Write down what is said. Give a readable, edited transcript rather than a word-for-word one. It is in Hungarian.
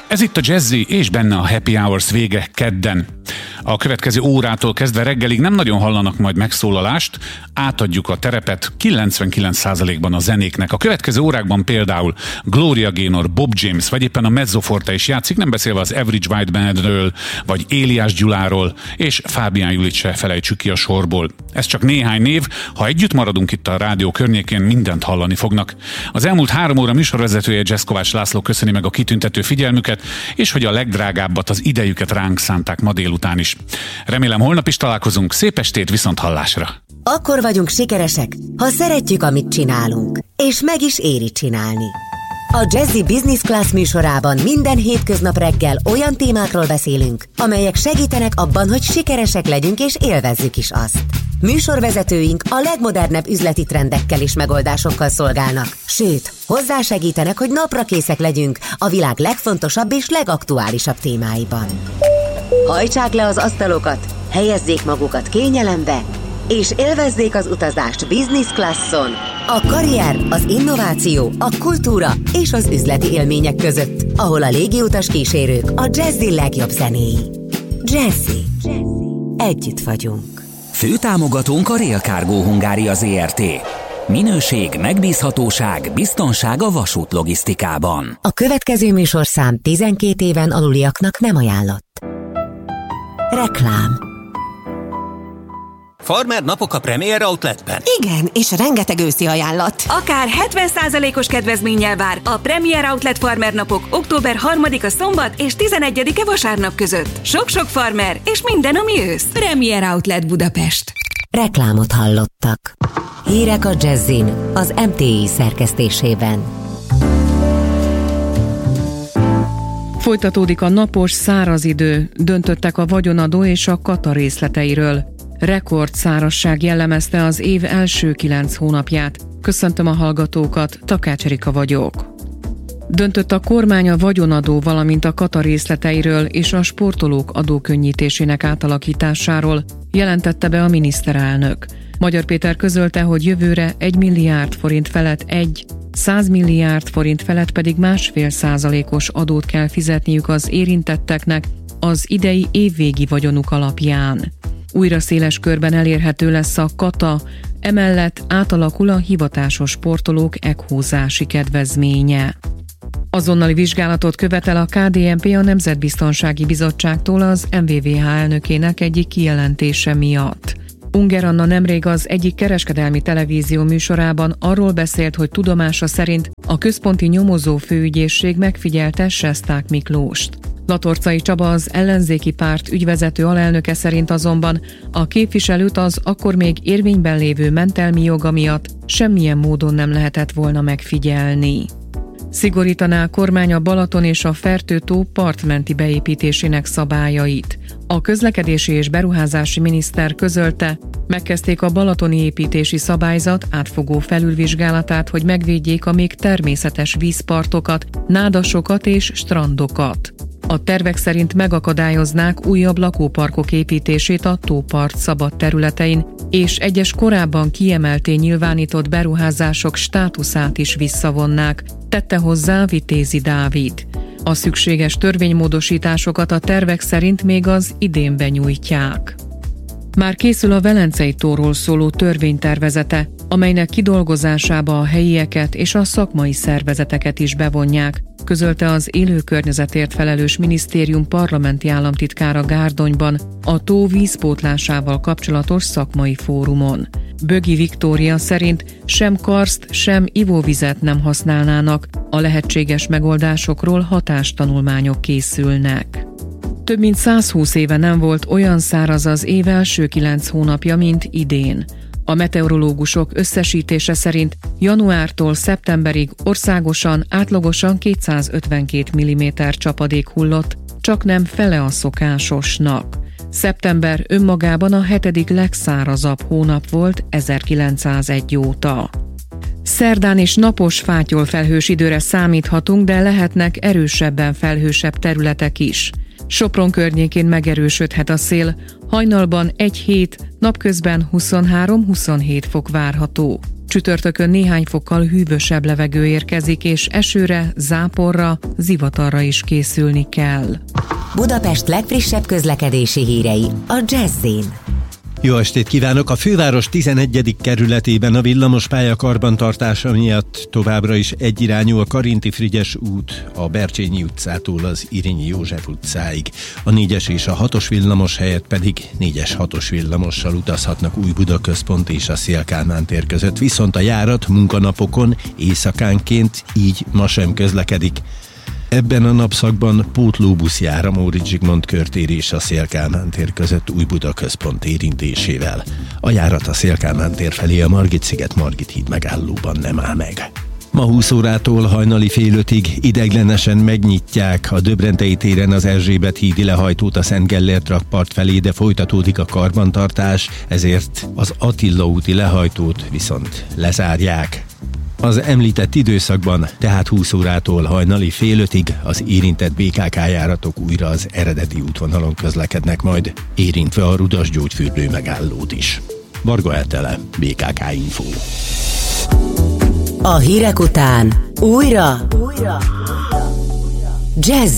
Ez itt a Jazzy, és benne a Happy Hours vége kedden. A következő órától kezdve reggelig nem nagyon hallanak majd megszólalást, átadjuk a terepet 99%-ban a zenéknek. A következő órákban például Gloria Gaynor, Bob James, vagy éppen a Mezzoforte is játszik, nem beszélve az Average White Bandről, vagy Éliás Gyuláról, és Fábián Julit se felejtsük ki a sorból. Ez csak néhány név, ha együtt maradunk itt a rádió környékén, mindent hallani fognak. Az elmúlt 3 óra műsorvezetője Jazz Kovács László köszöni meg a kitüntető figyelmüket, és hogy a legdrágábbat, az idejüket ránk szánták ma délután is. Remélem holnap is találkozunk, szép estét, viszonthallásra! Akkor vagyunk sikeresek, ha szeretjük, amit csinálunk, és meg is éri csinálni. A Jazzy Business Class műsorában minden hétköznap reggel olyan témákról beszélünk, amelyek segítenek abban, hogy sikeresek legyünk és élvezzük is azt. Műsorvezetőink a legmodernebb üzleti trendekkel és megoldásokkal szolgálnak, sőt, hozzásegítenek, hogy naprakészek legyünk a világ legfontosabb és legaktuálisabb témáiban. Hajtsák le az asztalokat, helyezzék magukat kényelembe, és élvezzék az utazást business classon, a karrier, az innováció, a kultúra és az üzleti élmények között, ahol a légiutas kísérők a Jazzy legjobb zenéi. Jazzy. Együtt vagyunk. Főtámogatónk a Rail Cargo Hungária Zrt. Minőség, megbízhatóság, biztonság a vasútlogisztikában. A következő műsorszám 12 éven aluliaknak nem ajánlott. Reklám. Farmer napok a Premier Outletben. Igen, és rengeteg őszi ajánlat. Akár 70%-os kedvezménnyel vár a Premier Outlet Farmer napok október 3-a szombat és 11-e vasárnap között. Sok-sok farmer és minden, ami ősz. Premier Outlet Budapest. Reklámot hallottak. Hírek a Jazzin az MTI szerkesztésében. Folytatódik a napos, száraz idő, döntöttek a vagyonadó és a kata részleteiről. Rekord szárazság jellemezte az év első 9 hónapját. Köszöntöm a hallgatókat, Takács Erika vagyok. Döntött a kormány a vagyonadó, valamint a kata részleteiről és a sportolók adókönnyítésének átalakításáról, jelentette be a miniszterelnök. Magyar Péter közölte, hogy jövőre 1 milliárd forint felett 100 milliárd forint felett pedig 1,5%-os adót kell fizetniük az érintetteknek az idei évvégi vagyonuk alapján. Újra széles körben elérhető lesz a kata, emellett átalakul a hivatásos sportolók ekhózási kedvezménye. Azonnali vizsgálatot követel a KDNP a Nemzetbiztonsági Bizottságtól az MVVH elnökének egyik kijelentése miatt. Unger Anna nemrég az egyik kereskedelmi televízió műsorában arról beszélt, hogy tudomása szerint a központi nyomozó főügyészség megfigyelte Sesták Miklóst. Latorcai Csaba, az ellenzéki párt ügyvezető alelnöke szerint azonban a képviselőt az akkor még érvényben lévő mentelmi joga miatt semmilyen módon nem lehetett volna megfigyelni. Szigorítaná a kormány a Balaton és a Fertő-tó partmenti beépítésének szabályait. A közlekedési és beruházási miniszter közölte, megkezdték a balatoni építési szabályzat átfogó felülvizsgálatát, hogy megvédjék a még természetes vízpartokat, nádasokat és strandokat. A tervek szerint megakadályoznák újabb lakóparkok építését a tópart szabad területein, és egyes korábban kiemelté nyilvánított beruházások státuszát is visszavonnák, tette hozzá Vitézi Dávid. A szükséges törvénymódosításokat a tervek szerint még az idén benyújtják. Már készül a Velencei tóról szóló törvénytervezete, amelynek kidolgozásába a helyieket és a szakmai szervezeteket is bevonják, közölte az élőkörnyezetért felelős minisztérium parlamenti államtitkára Gárdonyban a tó vízpótlásával kapcsolatos szakmai fórumon. Bögi Viktória szerint sem karszt, sem ivóvizet nem használnának, a lehetséges megoldásokról hatástanulmányok készülnek. Több mint 120 éve nem volt olyan száraz az év első 9 hónapja, mint idén. A meteorológusok összesítése szerint januártól szeptemberig országosan átlagosan 252 mm csapadék hullott, csak nem fele a szokásosnak. Szeptember önmagában a 7. legszárazabb hónap volt 1901 óta. Szerdán is napos, fátyolfelhős időre számíthatunk, de lehetnek erősebben felhősebb területek is. Sopron környékén megerősödhet a szél, hajnalban 1-7, napközben 23-27 fok várható. Csütörtökön néhány fokkal hűvösebb levegő érkezik, és esőre, záporra, zivatarra is készülni kell. Budapest legfrissebb közlekedési hírei a Jazz-in. Jó estét kívánok! A főváros 11. kerületében a villamospálya karbantartása miatt továbbra is egyirányú a Karinti-Frigyes út a Bercsényi utcától az Irényi József utcáig. A 4-es és a 6-os villamos helyett pedig 4-es 6-os villamossal utazhatnak Újbuda központ és a Széll-Kálmán tér között, viszont a járat munkanapokon éjszakánként így ma sem közlekedik. Ebben a napszakban pótlóbusz jár a Móricz Zsigmond körtér és a Széll-Kálmán tér között Újbuda központ érintésével. A járat a Széll-Kálmán tér felé a Margit-sziget Margit híd megállóban nem áll meg. Ma 20 órától hajnali fél 5-ig ideiglenesen megnyitják a Döbrentei téren az Erzsébet hídi lehajtót a Szent Gellért rakpart felé, de folytatódik a karbantartás, ezért az Attila úti lehajtót viszont lezárják. Az említett időszakban, tehát 20 órától hajnali fél 5-ig az érintett BKK járatok újra az eredeti útvonalon közlekednek majd, érintve a Rudas gyógyfürdő megállót is. Varga Etele, BKK Info. A hírek után újra Jazz